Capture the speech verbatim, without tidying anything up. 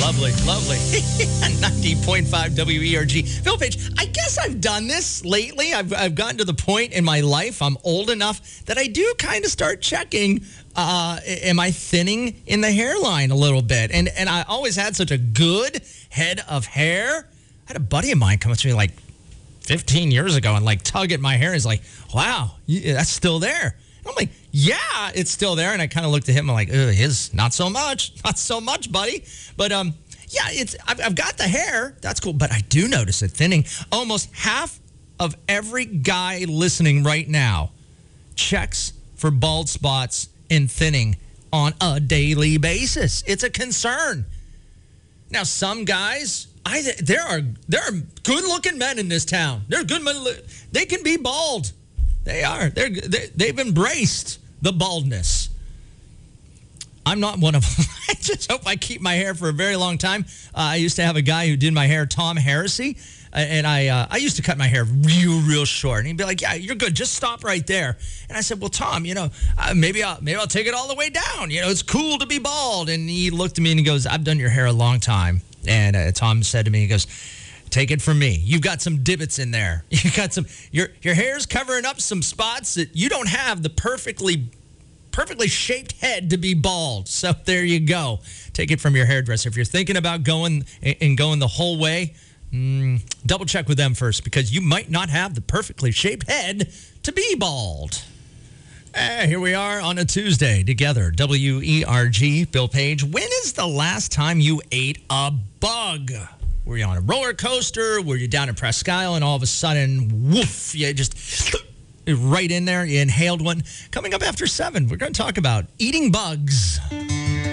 Lovely, lovely. ninety point five W E R G. Bill Page, I guess I've done this lately. I've, I've gotten to the point in my life, I'm old enough that I do kind of start checking, uh, am I thinning in the hairline a little bit? And and I always had such a good head of hair. I had a buddy of mine come up to me like fifteen years ago and like tug at my hair. He's like, wow, that's still there. I'm like, yeah, it's still there. And I kind of looked at him and I'm like, ugh, his, not so much. Not so much, buddy. But, um, yeah, it's I've, I've got the hair. That's cool. But I do notice it thinning. Almost half of every guy listening right now checks for bald spots and thinning on a daily basis. It's a concern. Now, some guys, I there are there are good-looking men in this town. They're good men. They can be bald. They are. They're, they, they've embraced the baldness. I'm not one of them. I just hope I keep my hair for a very long time. Uh, I used to have a guy who did my hair, Tom Harrisy, uh, and I uh, I used to cut my hair real, real short. And he'd be like, yeah, you're good. Just stop right there. And I said, well, Tom, you know, uh, maybe, I'll, maybe I'll take it all the way down. You know, it's cool to be bald. And he looked at me and he goes, I've done your hair a long time. And uh, Tom said to me, he goes, take it from me. You've got some divots in there. You got some, your your hair's covering up some spots that you don't have the perfectly, perfectly shaped head to be bald. So there you go. Take it from your hairdresser. If you're thinking about going and going the whole way, mm, double check with them first because you might not have the perfectly shaped head to be bald. Eh, here we are on a Tuesday together. W E R G, Bill Page. When is the last time you ate a bug? Were you on a roller coaster? Were you down at Presque Isle and all of a sudden, woof, you just right in there, you inhaled one? Coming up after seven, we're going to talk about eating bugs.